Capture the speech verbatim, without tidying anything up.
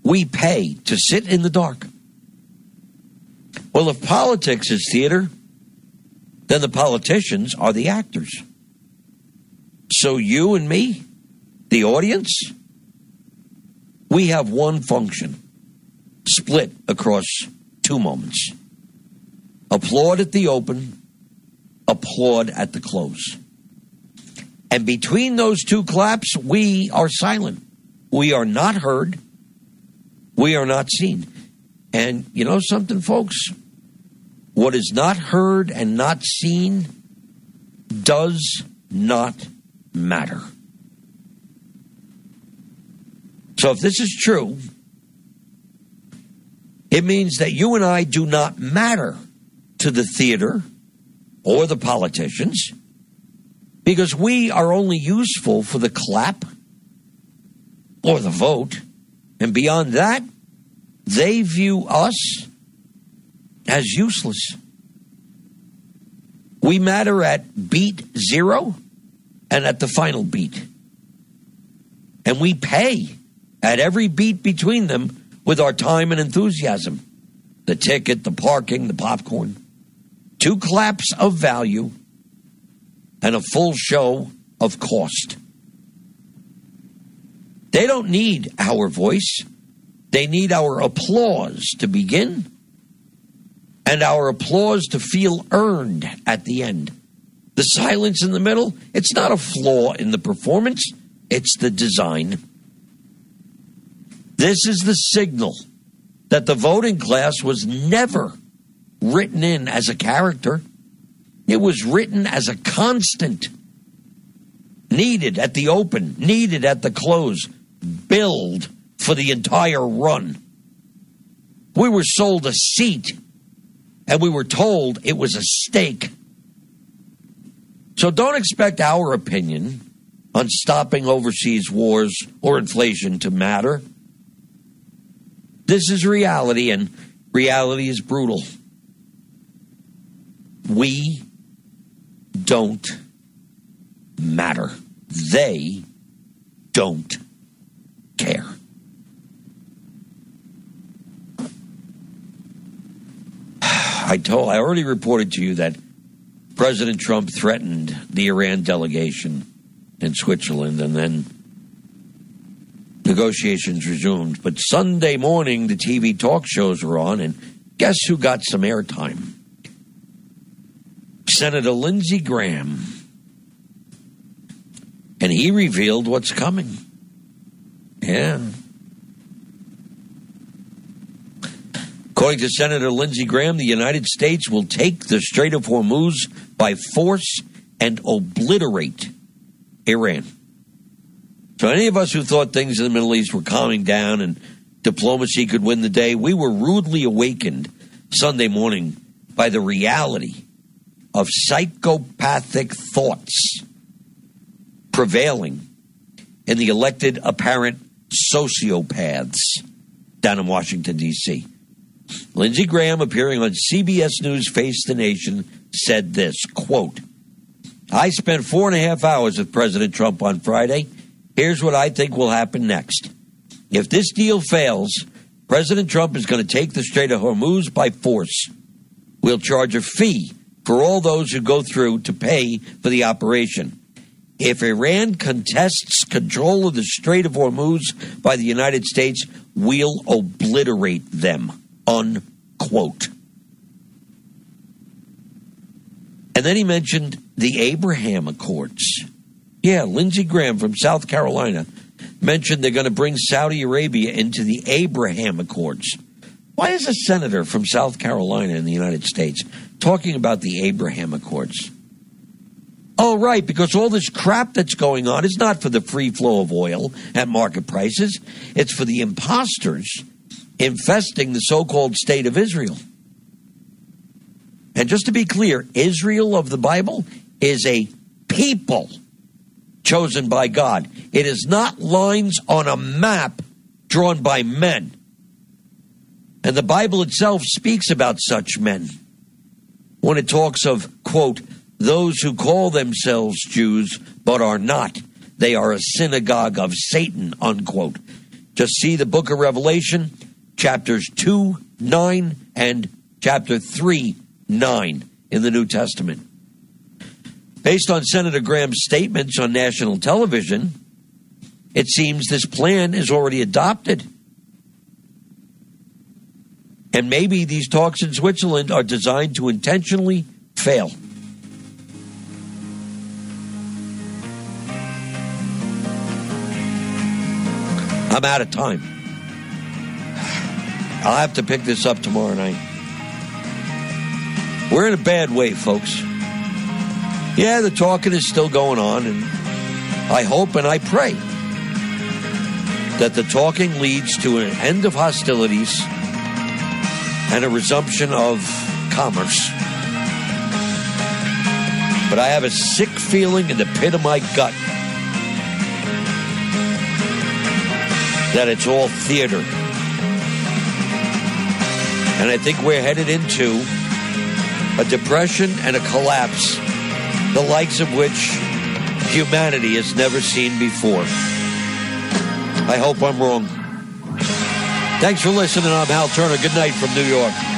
We pay to sit in the dark. Well, if politics is theater, then the politicians are the actors. So you and me, the audience, we have one function, split across two moments. Applaud at the open, applaud at the close. And between those two claps, we are silent. We are not heard. We are not seen. And you know something, folks? What is not heard and not seen does not matter. So if this is true, it means that you and I do not matter to the theater or the politicians, because we are only useful for the clap or the vote. And beyond that, they view us as useless. We matter at beat zero and at the final beat. And we pay at every beat between them with our time and enthusiasm. The ticket, the parking, the popcorn. Two claps of value and a full show of cost. They don't need our voice. They need our applause to begin and our applause to feel earned at the end. The silence in the middle, it's not a flaw in the performance, it's the design. This is the signal that the voting class was never written in as a character. It was written as a constant, needed at the open, needed at the close, billed for the entire run. We were sold a seat, and we were told it was a stake. So don't expect our opinion on stopping overseas wars or inflation to matter. This is reality, and reality is brutal. We don't matter. They don't care. I told, I already reported to you that President Trump threatened the Iran delegation in Switzerland, and then negotiations resumed. But Sunday morning, the T V talk shows were on, and guess who got some airtime? Senator Lindsey Graham. And he revealed what's coming. Yeah. According to Senator Lindsey Graham, the United States will take the Strait of Hormuz by force and obliterate Iran. So any of us who thought things in the Middle East were calming down and diplomacy could win the day, we were rudely awakened Sunday morning by the reality of psychopathic thoughts prevailing in the elected apparent sociopaths down in Washington, D C Lindsey Graham, appearing on C B S News Face the Nation, said this, quote, I spent four and a half hours with President Trump on Friday. Here's what I think will happen next. If this deal fails, President Trump is going to take the Strait of Hormuz by force. We'll charge a fee for all those who go through to pay for the operation. If Iran contests control of the Strait of Hormuz by the United States, we'll obliterate them. Unquote. And then he mentioned the Abraham Accords. Yeah, Lindsey Graham from South Carolina mentioned they're going to bring Saudi Arabia into the Abraham Accords. Why is a senator from South Carolina in the United States talking about the Abraham Accords? Oh, right, because all this crap that's going on is not for the free flow of oil at market prices. It's for the imposters infesting the so-called state of Israel. And just to be clear, Israel of the Bible is a people chosen by God. It is not lines on a map drawn by men. And the Bible itself speaks about such men when it talks of, quote, those who call themselves Jews but are not. They are a synagogue of Satan, unquote. Just see the book of Revelation, chapters two, nine, and chapter three, nine in the New Testament. Based on Senator Graham's statements on national television, it seems this plan is already adopted. And maybe these talks in Switzerland are designed to intentionally fail. I'm out of time. I'll have to pick this up tomorrow night. We're in a bad way, folks. Yeah, the talking is still going on, and I hope and I pray that the talking leads to an end of hostilities and a resumption of commerce. But I have a sick feeling in the pit of my gut that it's all theater. And I think we're headed into a depression and a collapse, the likes of which humanity has never seen before. I hope I'm wrong. Thanks for listening. I'm Hal Turner. Good night from New York.